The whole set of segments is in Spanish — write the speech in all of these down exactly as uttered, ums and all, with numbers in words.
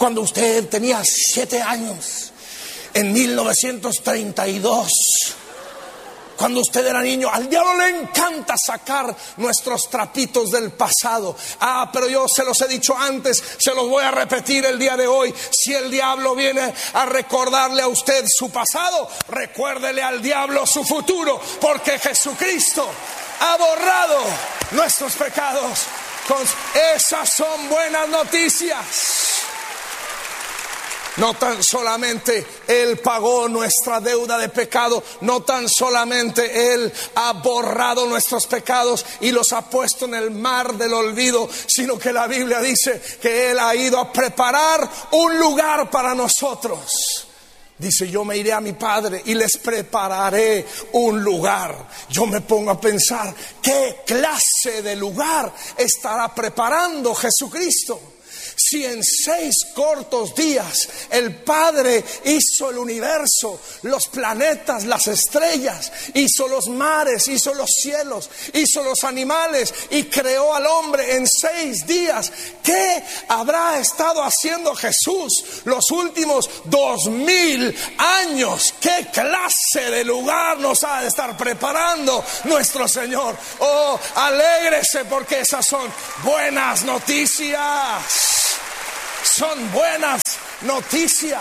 Cuando usted tenía siete años, en mil novecientos treinta y dos, cuando usted era niño, al diablo le encanta sacar nuestros trapitos del pasado. Ah, pero yo se los he dicho antes, se los voy a repetir el día de hoy. Si el diablo viene a recordarle a usted su pasado, recuérdele al diablo su futuro, porque Jesucristo ha borrado nuestros pecados. Esas son buenas noticias. No tan solamente Él pagó nuestra deuda de pecado, no tan solamente Él ha borrado nuestros pecados y los ha puesto en el mar del olvido, sino que la Biblia dice que Él ha ido a preparar un lugar para nosotros. Dice: yo me iré a mi Padre y les prepararé un lugar. Yo me pongo a pensar, ¿qué clase de lugar estará preparando Jesucristo? Si en seis cortos días el Padre hizo el universo, los planetas, las estrellas, hizo los mares, hizo los cielos, hizo los animales y creó al hombre en seis días, ¿qué habrá estado haciendo Jesús los últimos dos mil años? ¿Qué clase de lugar nos ha de estar preparando nuestro Señor? Oh, alégrese, porque esas son buenas noticias. Son buenas noticias.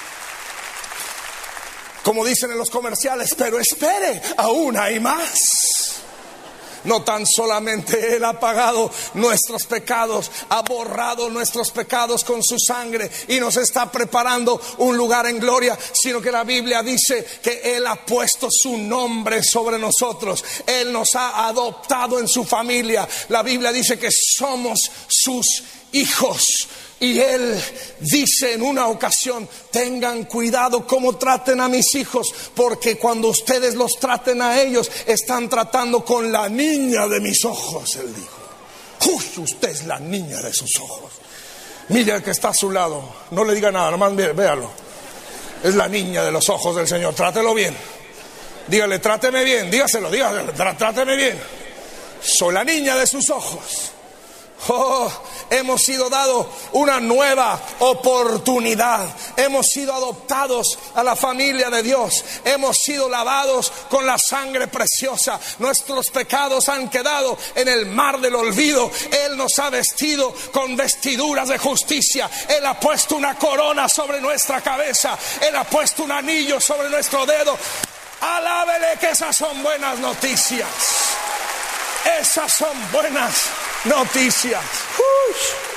Como dicen en los comerciales, pero espere, aún hay más. No tan solamente Él ha pagado nuestros pecados, ha borrado nuestros pecados con su sangre y nos está preparando un lugar en gloria, sino que la Biblia dice que Él ha puesto su nombre sobre nosotros. Él nos ha adoptado en su familia. La Biblia dice que somos sus hijos. Y Él dice en una ocasión: tengan cuidado cómo traten a mis hijos, porque cuando ustedes los traten a ellos, están tratando con la niña de mis ojos. Él dijo: uy, usted es la niña de sus ojos. Mire al que está a su lado, no le diga nada, nomás véalo. Es la niña de los ojos del Señor. Trátelo bien. Dígale: tráteme bien, dígaselo, dígaselo, tráteme bien. Soy la niña de sus ojos. Oh, hemos sido dados una nueva oportunidad. Hemos sido adoptados a la familia de Dios. Hemos sido lavados con la sangre preciosa. Nuestros pecados han quedado en el mar del olvido. Él nos ha vestido con vestiduras de justicia. Él ha puesto una corona sobre nuestra cabeza. Él ha puesto un anillo sobre nuestro dedo. Alábele, que esas son buenas noticias. Esas son buenas noticias. Uy.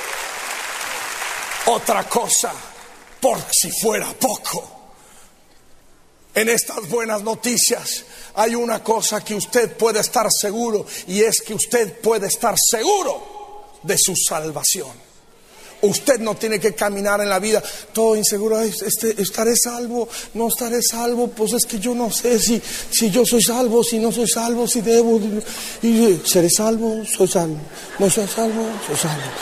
Otra cosa, por si fuera poco, en estas buenas noticias hay una cosa que usted puede estar seguro, y es que usted puede estar seguro de su salvación. Usted no tiene que caminar en la vida todo inseguro. Este, ¿estaré salvo? ¿No estaré salvo? Pues es que yo no sé si, si yo soy salvo, si no soy salvo, si debo. Y, ¿seré salvo? ¿Soy salvo? ¿No soy salvo? Soy salvo.